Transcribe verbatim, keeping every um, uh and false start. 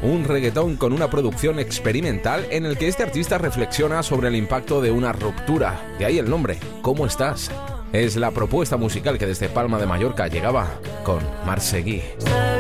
un reggaetón con una producción experimental en el que este artista reflexiona sobre el impacto de una ruptura. De ahí el nombre, ¿Cómo estás? Es la propuesta musical que desde Palma de Mallorca llegaba con Marc Seguí.